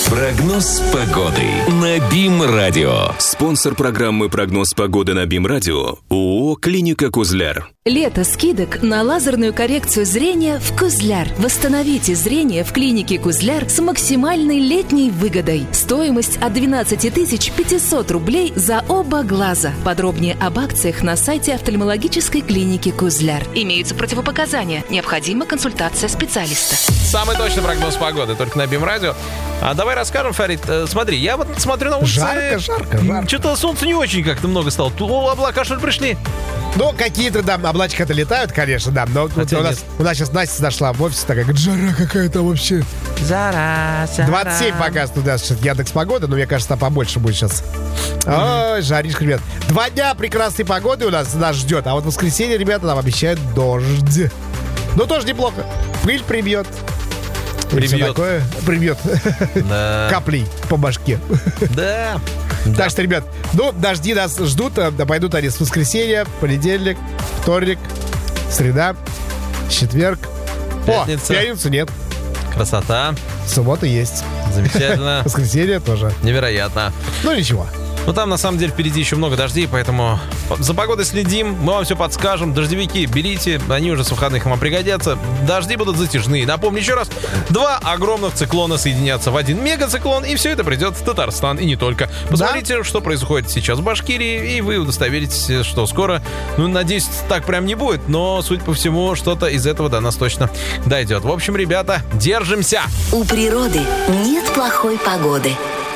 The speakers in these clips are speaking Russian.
Прогноз погоды на БИМ-радио. Спонсор программы «Прогноз погоды» на БИМ-радио ООО «Клиника Кузляр». Лето скидок на лазерную коррекцию зрения в Кузляр. Восстановите зрение в клинике Кузляр с максимальной летней выгодой. Стоимость от 12 500 рублей за оба глаза. Подробнее об акциях на сайте офтальмологической клиники Кузляр. Имеются противопоказания. Необходима консультация специалиста. Самый точный прогноз погоды только на БИМ-радио. А давай расскажем, Фарид. Смотри, я вот смотрю на улице. Жарко. Что-то солнца не очень как-то много стало. Облака, что ли, пришли? Ну, какие-то, да, облачка-то летают, конечно, да. Но вот у нас сейчас Настя зашла в офис, такая, говорит, жара какая-то вообще. Жара. 27 показывает у нас сейчас Яндекс.Погода, но мне кажется, там побольше будет сейчас. Ой, жаришка, ребят. 2 дня прекрасной погоды у нас ждет, а вот в воскресенье, ребята, нам обещают дождь. Ну, тоже неплохо. Пыль прибьет. Прибьет. Да. Каплей по башке. Да. Так что, ребят, дожди нас ждут. Пойдут они с воскресенья, понедельник, вторник, среда, четверг. Пятница. Пятницу нет. Красота. Суббота есть. Замечательно. Воскресенье тоже. Невероятно. Ну, ничего. Ну, там, на самом деле, впереди еще много дождей, поэтому за погодой следим, мы вам все подскажем. Дождевики берите, они уже с выходных вам пригодятся. Дожди будут затяжные. Напомню еще раз, 2 огромных циклона соединятся в один мегациклон, и все это придет в Татарстан, и не только. Посмотрите, что происходит сейчас в Башкирии, и вы удостоверитесь, что скоро, надеюсь, так прям не будет, но, судя по всему, что-то из этого до нас точно дойдет. В общем, ребята, держимся! У природы нет плохой погоды.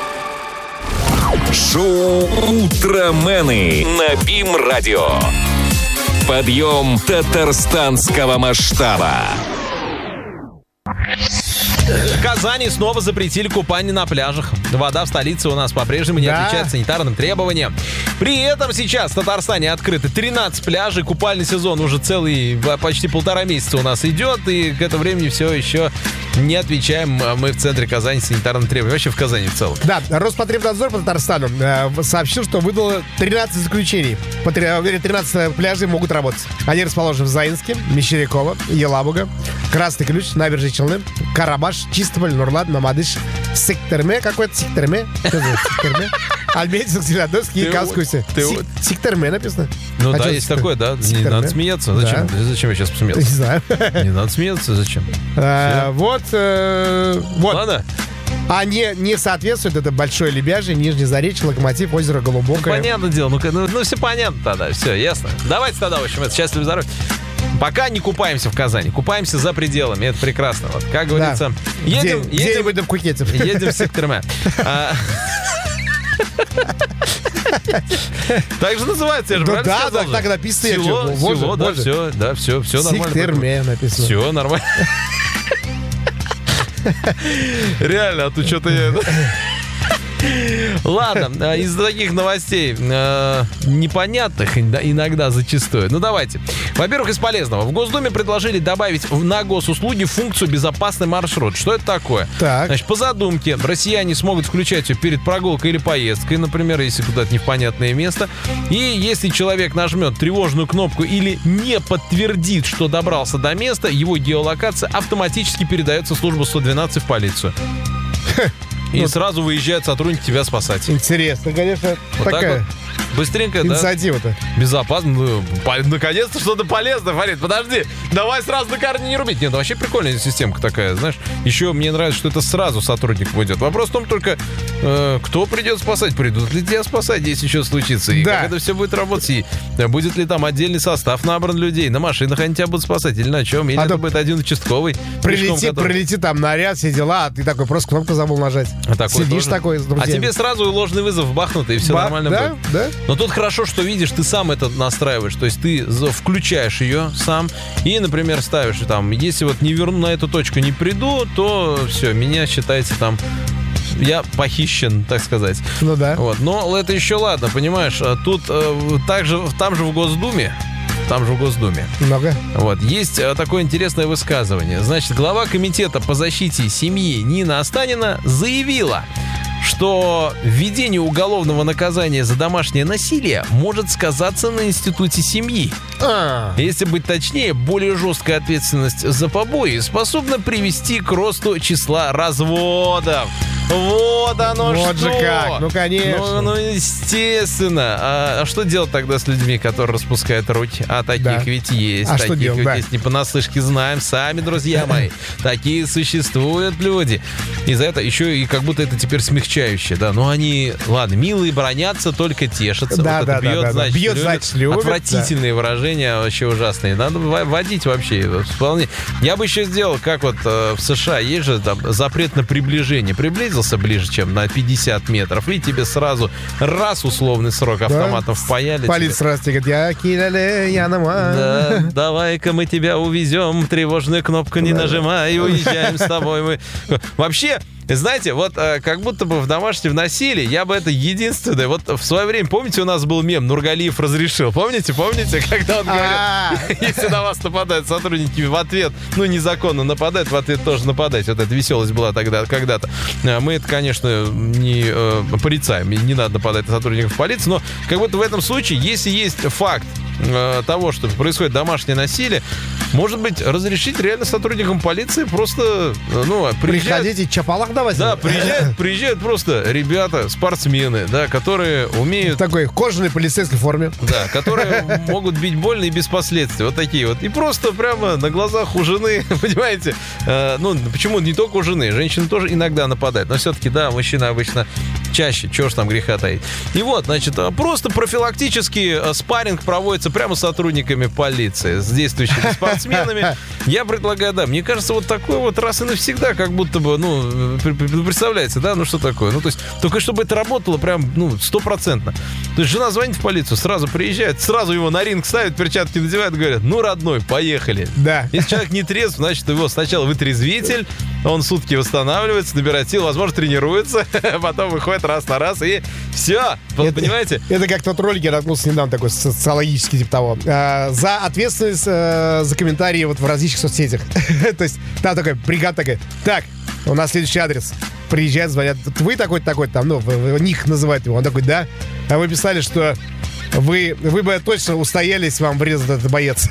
Шоу «Утромены» на БИМ-радио. Подъем татарстанского масштаба. В Казани снова запретили купание на пляжах. Вода в столице у нас по-прежнему не отвечает санитарным требованиям. При этом сейчас в Татарстане открыты 13 пляжей. Купальный сезон уже почти 1,5 месяца у нас идет. И к этому времени все еще не отвечаем мы в центре Казани санитарным требованиям. Вообще в Казани в целом. Да, Роспотребнадзор по Татарстану сообщил, что выдало 13 заключений. 13 пляжей могут работать. Они расположены в Заинске, Мещеряково, Елабуга, Красный Ключ, Набережные Челны, Карабаш, Чистополь, Нурлат, Мамадыш, Сектерме, какой-то Сектерме, Альметьевск, Зеленодольский и Кавскуйся. Сектерме написано. Ну да, есть такое, да. Не надо смеяться. Зачем я сейчас посмеялся? Не знаю. Не надо смеяться, зачем? Вот. Ладно. А не соответствует это Большое Лебяжье, Нижний Заречье, Локомотив, озеро Голубокое. Понятное дело. Ну все понятно тогда. Все, ясно. Давайте тогда, в общем, это счастливо, здоровья. Пока не купаемся в Казани, купаемся за пределами. Это прекрасно. Вот, как говорится, едем в Пхукете. Едем в Сектерме. Так же называется, я же правильно сказал? Да, так написано. Село, да, все нормально. Сектерме написано. Все нормально. Реально, а то что-то я... Ладно, из таких новостей непонятных иногда зачастую. Ну, давайте. Во-первых, из полезного. В Госдуме предложили добавить на госуслуги функцию «безопасный маршрут». Что это такое? Так. Значит, по задумке, россияне смогут включать ее перед прогулкой или поездкой, например, если куда-то непонятное место. И если человек нажмет тревожную кнопку или не подтвердит, что добрался до места, его геолокация автоматически передается в службу 112 в полицию. И сразу выезжает сотрудник тебя спасать. Интересно, конечно, вот такая вот. Быстренько, инициатива-то. Да? Безопасно. Наконец-то что-то полезное, Фарид. Подожди, давай сразу на корне не рубить. Нет, вообще прикольная системка такая, знаешь. Еще мне нравится, что это сразу сотрудник выйдет. Вопрос в том только, кто придет спасать? Придут ли тебя спасать, если что случится? И как это все будет работать? И будет ли там отдельный состав набран людей? На машинах они тебя будут спасать или на чем? Или это будет один участковый? Прилетит там наряд, все дела, а ты такой просто кнопку забыл нажать. Сидишь такой с друзьями. А тебе сразу ложный вызов бахнут, и все нормально будет. Да? Но тут хорошо, что видишь, ты сам это настраиваешь. То есть ты включаешь ее сам и, например, ставишь там, если вот не верну на эту точку, не приду, то все, меня считается там, я похищен, так сказать. Ну да. Вот. Но это еще ладно, понимаешь. Тут там же в Госдуме. Много. Вот. Есть такое интересное высказывание. Значит, глава комитета по защите семьи Нина Останина заявила, что введение уголовного наказания за домашнее насилие может сказаться на институте семьи. Если быть точнее, более жесткая ответственность за побои способна привести к росту числа разводов. Вот оно Вот что! же как, ну, конечно. Ну, естественно. А что делать тогда с людьми, которые распускают руки? А таких Да. ведь есть. А таких что делать, ведь да. есть. Не понаслышке знаем сами, друзья мои. Такие существуют люди. И за это еще и как будто это теперь смягчающее, да. Ну, они, ладно, милые бронятся, только тешатся. Да, вот да, это бьет, да. значит, Бьет, любят. значит, любят, Отвратительные выражения, вообще ужасные. Надо вводить вообще вполне. Я бы еще сделал, как вот в США есть же там запрет на приближение. Приблизился ближе, чем на 50 метров, и тебе сразу раз условный срок автоматом впаяли. Полиция сразу тебе говорит, я киляли, я нама. Да, давай-ка мы тебя увезем, тревожную кнопку не нажимай, и уезжаем с тобой. Мы... Вообще, знаете, вот как будто бы в домашнем насилии я бы это единственное. Вот в свое время, помните, у нас был мем «Нургалиев разрешил». Помните, когда он говорил, если на вас нападают сотрудники в ответ, ну, незаконно нападают, в ответ тоже нападать. Вот эта веселость была тогда, когда-то. Мы это, конечно, не порицаем, не надо нападать на сотрудников полиции, но как будто в этом случае, если есть факт того, что происходит домашнее насилие, может быть, разрешить реально сотрудникам полиции просто, ну, Приходите, чапалах давайте. Да, приезжают просто ребята, спортсмены, да, которые умеют... В такой кожаной полицейской форме. Да, которые могут бить больно и без последствий. Вот такие вот. И просто прямо на глазах у жены, понимаете, ну, почему не только у жены, женщины тоже иногда нападают. Но все-таки, да, мужчина обычно чаще, чего ж там греха таить. И вот, значит, просто профилактический спарринг проводится прямо с сотрудниками полиции, с действующими спортсменами. Я предлагаю, да, мне кажется, вот такой вот раз и навсегда, как будто бы, ну, представляете, да, ну что такое? Ну, то есть, только чтобы это работало прям, ну, 100%. То есть, жена звонит в полицию, сразу приезжает, сразу его на ринг ставят, перчатки надевают, говорят, ну, родной, поехали. Да. Если человек не трезв, значит, его сначала вытрезвитель, он сутки восстанавливается, набирает сил, возможно, тренируется, потом выходит раз на раз, и все, понимаете? Это как тот ролик, я наткнулся недавно, такой социологический, типа того. За ответственность за комментарии вот в различных соцсетях. То есть там такая бригада такая, так, у нас следующий адрес. Приезжают, звонят, вы такой-то, такой-то, там, ну, них называют его. Он такой, да. А вы писали, что вы бы точно устоялись, вам врезал этот боец.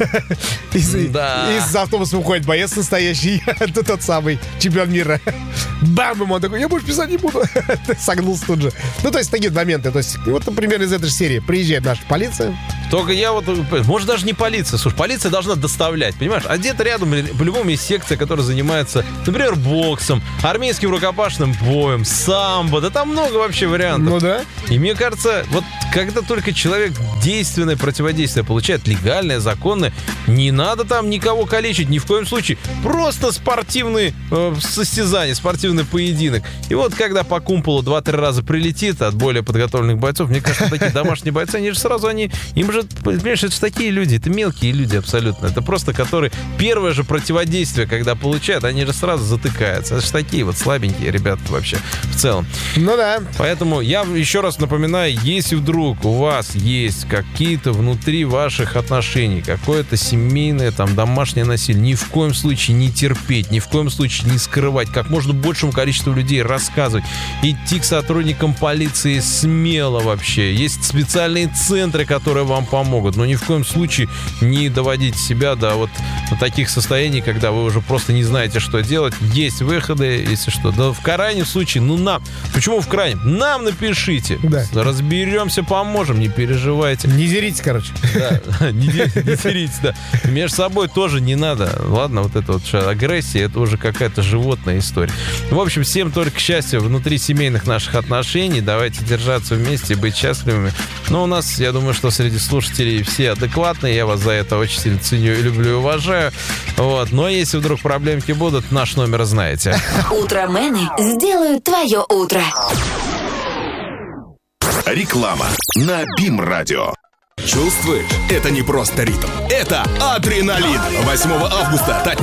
Из автобуса выходит боец настоящий, тот самый чемпион мира. Бам! Ему он такой, я больше писать не буду. Согнулся тут же. Ну, то есть такие моменты. То есть вот, например, из этой же серии приезжает наша полиция. Только я вот, может, даже не полиция. Слушай, полиция должна доставлять, понимаешь? А где-то рядом по-любому есть секция, которая занимается, например, боксом, армейским рукопашным боем, самбо. Да там много вообще вариантов. Ну да. И мне кажется, вот когда только человек действенное противодействие получает, легальное, законное, не надо там никого калечить, ни в коем случае. Просто спортивные состязания, спортивный поединок. И вот когда по кумполу 2-3 раза прилетит от более подготовленных бойцов, мне кажется, такие домашние бойцы, они же сразу, им же, понимаешь, это же такие люди, это мелкие люди абсолютно. Это просто которые первое же противодействие, когда получают, они же сразу затыкаются. Это же такие вот слабенькие ребята вообще в целом. Ну да. Поэтому я еще раз напоминаю, если вдруг у вас есть какие-то внутри ваших отношений, какое-то семейное, там, домашнее насилие, ни в коем случае не терпеть, ни в коем случае не скрывать, как можно большему количеству людей рассказывать, идти к сотрудникам полиции смело вообще. Есть специальные центры, которые вам помогут, но ни в коем случае не доводить себя до вот таких состояний, когда вы уже просто не знаете, что делать. Есть выходы, если что. Да в крайнем случае, ну нам. Почему в крайнем? Нам напишите. Да. Разберемся, поможем, не переживайте. Не деритесь, короче. Да, не деритесь, да. Между собой тоже не надо. Ладно, вот это вот агрессия, это уже какая-то животная история. В общем, всем только счастья внутри семейных наших отношений. Давайте держаться вместе и быть счастливыми. Но у нас, я думаю, что среди слушателей все адекватные. Я вас за это очень сильно ценю и люблю и уважаю. Вот. Но если вдруг проблемки будут, наш номер знаете. Утромены сделают твое утро. Реклама на БИМ-радио. Чувствуешь? Это не просто ритм. Это адреналин. 8 августа